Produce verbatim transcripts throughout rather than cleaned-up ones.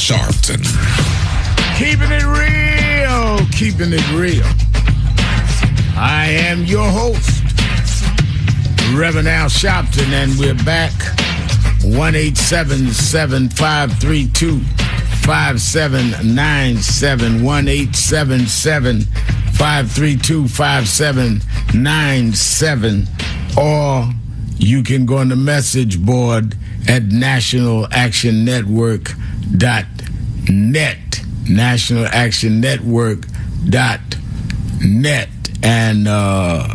Sharpton. Keeping it real, keeping it real. I am your host, Reverend Al Sharpton, and we're back. one eight seven seven, five three two, five seven nine seven. one eight seven seven, five three two, five seven nine seven. Or you can go on the message board at national action network dot net. national action network dot net. And uh,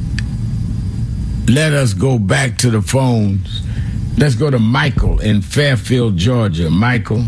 let us go back to the phones. Let's go to Michael in Fairfield, Georgia. Michael.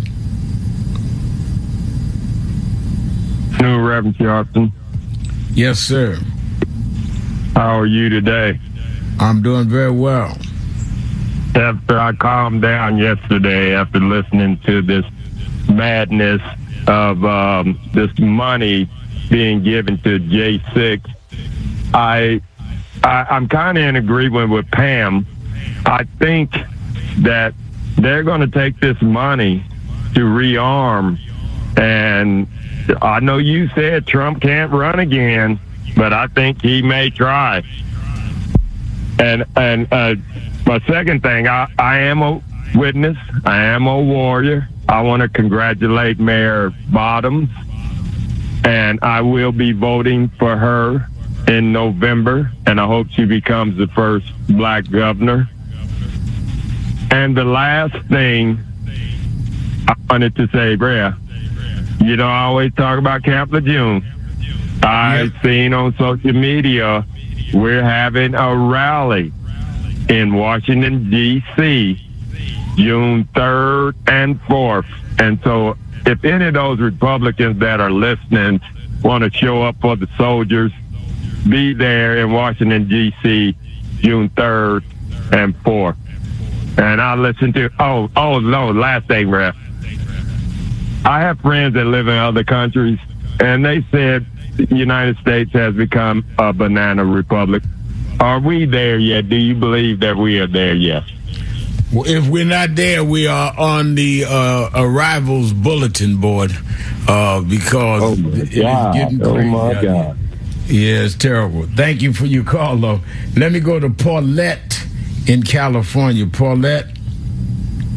Hello, Reverend Sharpton. Yes, sir. How are you today? I'm doing very well. After I calmed down yesterday after listening to this madness of um, this money being given to J six, I, I I'm kind of in agreement with Pam. I think that they're going to take this money to rearm, and I know you said Trump can't run again, but I think he may try. And and uh, my second thing, I, I am a witness. I am a warrior. I want to congratulate Mayor Bottoms, and I will be voting for her in November, and I hope she becomes the first black governor. And the last thing I wanted to say, Brea, you know, I always talk about Camp Lejeune. I've yeah. seen on social media we're having a rally in Washington, D C, June third and fourth. And so if any of those Republicans that are listening want to show up for the soldiers, be there in Washington, D C, June third and fourth. And I listen to, oh, oh, no, last thing, Ref. I have friends that live in other countries, and they said the United States has become a banana republic. Are we there yet? Do you believe that we are there yet? Well, if we're not there, we are on the uh, arrivals bulletin board uh, because oh my it God. is getting Oh, crazy. my God. Yeah, it's terrible. Thank you for your call, though. Let me go to Paulette in California. Paulette.